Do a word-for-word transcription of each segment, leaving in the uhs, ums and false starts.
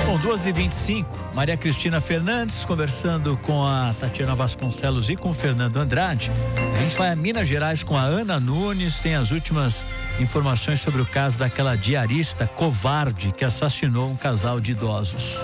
Bom, duas e vinte e cinco, Maria Cristina Fernandes conversando com a Tatiana Vasconcelos e com o Fernando Andrade. A gente vai a Minas Gerais com a Ana Nunes, tem as últimas informações sobre o caso daquela diarista covarde que assassinou um casal de idosos.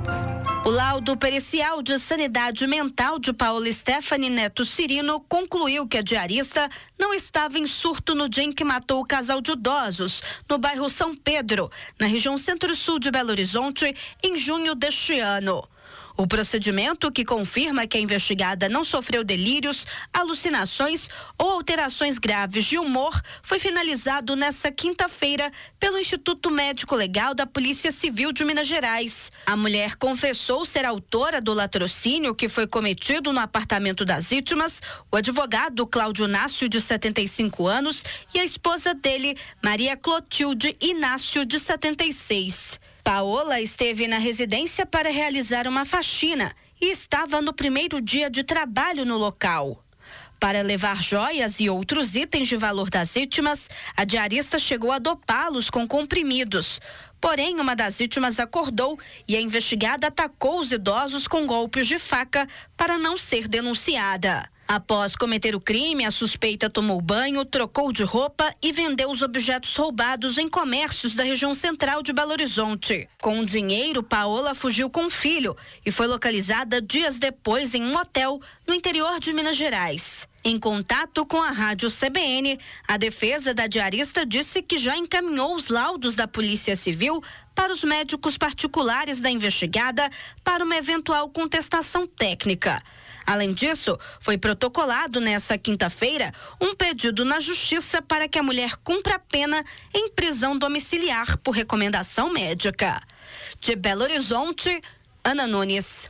O laudo pericial de sanidade mental de Paola Stephanie Neto Cirino concluiu que a diarista não estava em surto no dia em que matou o casal de idosos no bairro São Pedro, na região centro-sul de Belo Horizonte, em junho deste ano. O procedimento, que confirma que a investigada não sofreu delírios, alucinações ou alterações graves de humor, foi finalizado nesta quinta-feira pelo Instituto Médico Legal da Polícia Civil de Minas Gerais. A mulher confessou ser autora do latrocínio que foi cometido no apartamento das vítimas, o advogado Cláudio Inácio, de setenta e cinco anos, e a esposa dele, Maria Clotilde Inácio, de setenta e seis. Paola esteve na residência para realizar uma faxina e estava no primeiro dia de trabalho no local. Para levar joias e outros itens de valor das vítimas, a diarista chegou a dopá-los com comprimidos. Porém, uma das vítimas acordou e a investigada atacou os idosos com golpes de faca para não ser denunciada. Após cometer o crime, a suspeita tomou banho, trocou de roupa e vendeu os objetos roubados em comércios da região central de Belo Horizonte. Com o dinheiro, Paola fugiu com o filho e foi localizada dias depois em um hotel no interior de Minas Gerais. Em contato com a rádio C B N, a defesa da diarista disse que já encaminhou os laudos da Polícia Civil para os médicos particulares da investigada para uma eventual contestação técnica. Além disso, foi protocolado nesta quinta-feira um pedido na Justiça para que a mulher cumpra a pena em prisão domiciliar por recomendação médica. De Belo Horizonte, Ana Nunes.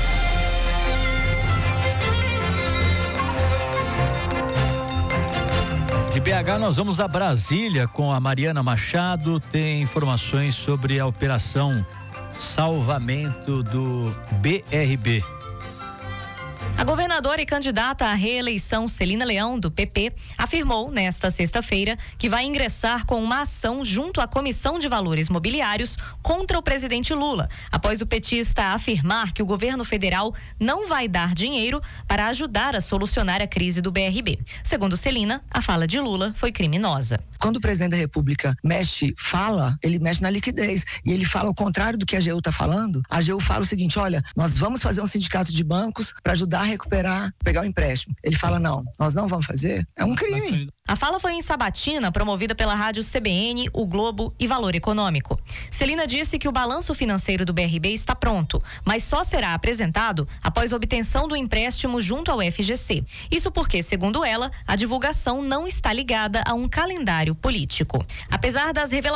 De B H nós vamos a Brasília com a Mariana Machado, tem informações sobre a operação Salvamento do B R B. A governadora e candidata à reeleição Celina Leão, do P P, afirmou nesta sexta-feira que vai ingressar com uma ação junto à Comissão de Valores Mobiliários contra o presidente Lula, após o petista afirmar que o governo federal não vai dar dinheiro para ajudar a solucionar a crise do B R B. Segundo Celina, a fala de Lula foi criminosa. Quando o presidente da República mexe, fala, ele mexe na liquidez. E ele fala o contrário do que a AGU está falando. A AGU fala o seguinte: olha, nós vamos fazer um sindicato de bancos para ajudar a recuperar, pegar o empréstimo. Ele fala: não, nós não vamos fazer. É um crime. A fala foi em sabatina, promovida pela rádio C B N, O Globo e Valor Econômico. Celina disse que o balanço financeiro do B R B está pronto, mas só será apresentado após a obtenção do empréstimo junto ao F G C. Isso porque, segundo ela, a divulgação não está ligada a um calendário político. Apesar das revelações